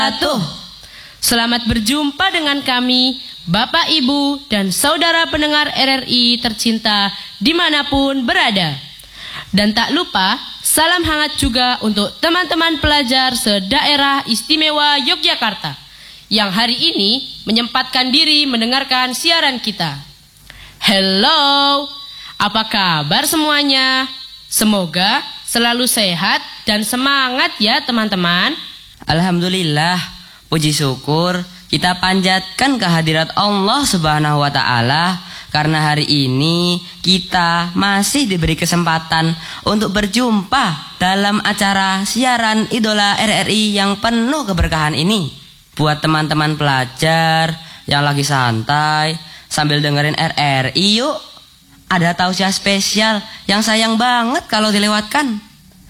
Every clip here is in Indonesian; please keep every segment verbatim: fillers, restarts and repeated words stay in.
Selamat berjumpa dengan kami, Bapak, Ibu, dan saudara pendengar R R I tercinta dimanapun berada. Dan tak lupa, salam hangat juga untuk teman-teman pelajar se-Daerah Istimewa Yogyakarta yang hari ini menyempatkan diri mendengarkan siaran kita. Hello, apa kabar semuanya? Semoga selalu sehat dan semangat ya teman-teman. Alhamdulillah, puji syukur kita panjatkan kehadirat Allah Subhanahu wa Ta'ala karena hari ini kita masih diberi kesempatan untuk berjumpa dalam acara siaran Idola R R I yang penuh keberkahan ini. Buat teman-teman pelajar yang lagi santai sambil dengerin R R I, yuk, ada tausiah spesial yang sayang banget kalau dilewatkan.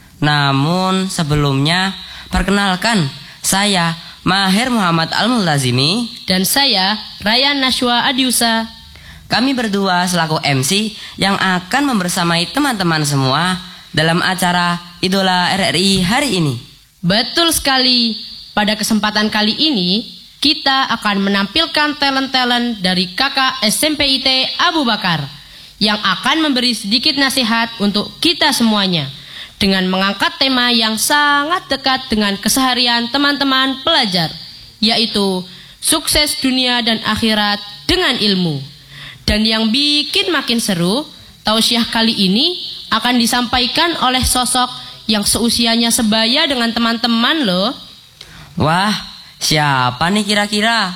Namun sebelumnya, perkenalkan, saya Mahir Muhammad Al-Mulazimi dan saya Ryan Nashwa Adiusa. Kami berdua selaku M C yang akan membersamai teman-teman semua dalam acara Idola R R I hari ini. Betul sekali. Pada kesempatan kali ini kita akan menampilkan talent-talent dari Kakak S M P I T Abu Bakar yang akan memberi sedikit nasihat untuk kita semuanya dengan mengangkat tema yang sangat dekat dengan keseharian teman-teman pelajar, yaitu sukses dunia dan akhirat dengan ilmu. Dan yang bikin makin seru, tausiah kali ini akan disampaikan oleh sosok yang seusianya sebaya dengan teman-teman loh. Wah, siapa nih kira-kira?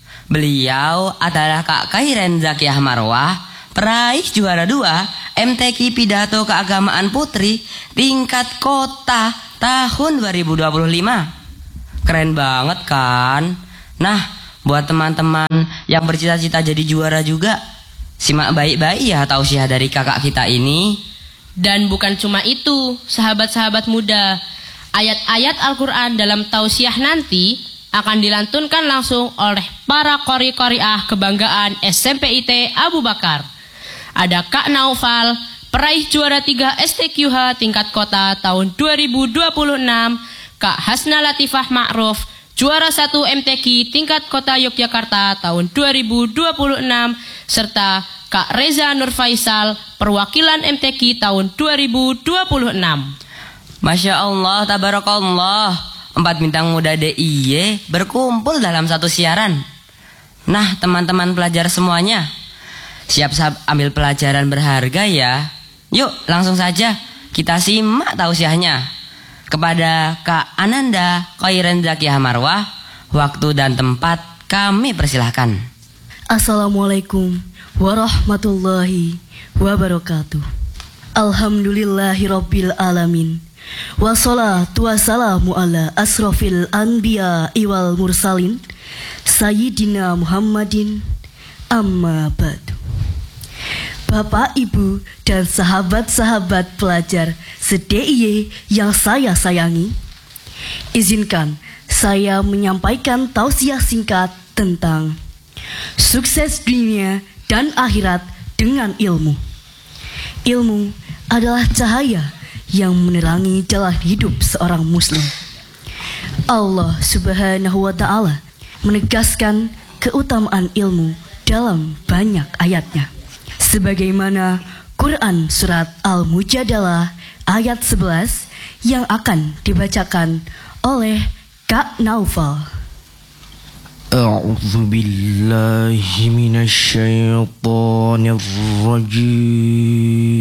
Beliau adalah Kak Kairen Zakiah Marwah, peraih juara dua M T Q Pidato Keagamaan Putri tingkat kota tahun dua ribu dua puluh lima. Keren banget kan? Nah, buat teman-teman yang bercita-cita jadi juara juga, simak baik-baik ya tausiah dari kakak kita ini. Dan bukan cuma itu, sahabat-sahabat muda, ayat-ayat Al-Quran dalam tausiah nanti akan dilantunkan langsung oleh para qori-qoriah kebanggaan S M P I T Abu Bakar. Ada Kak Naufal, peraih juara tiga S T Q H tingkat kota tahun dua ribu dua puluh enam, Kak Hasna Latifah Ma'ruf, juara satu M T Q tingkat kota Yogyakarta tahun dua ribu dua puluh enam, serta Kak Reza Nur Faisal, perwakilan M T Q tahun dua ribu dua puluh enam. Masya Allah, tabarakallah, empat bintang muda D I Y berkumpul dalam satu siaran. Nah, teman-teman pelajar semuanya, siap-siap ambil pelajaran berharga ya. Yuk, langsung saja kita simak tausiahnya. Kepada Kak Ananda Kairen Zakiah Marwah, waktu dan tempat kami persilahkan. Assalamualaikum warahmatullahi wabarakatuh. Alhamdulillahirabbil alamin. Wassalatu wassalamu ala asrofil anbiya iwal mursalin Sayyidina Muhammadin amma ba'du. Bapak, Ibu, dan sahabat-sahabat pelajar se-D I Y yang saya sayangi, izinkan saya menyampaikan tausiah singkat tentang sukses dunia dan akhirat dengan ilmu. Ilmu adalah cahaya yang menerangi jalan hidup seorang muslim. Allah Subhanahu wa Ta'ala menegaskan keutamaan ilmu dalam banyak ayatnya, sebagaimana Quran Surat Al-Mujadalah ayat sebelas yang akan dibacakan oleh Kak Naufal. A'udzu billahi minasy syaithanir rajim.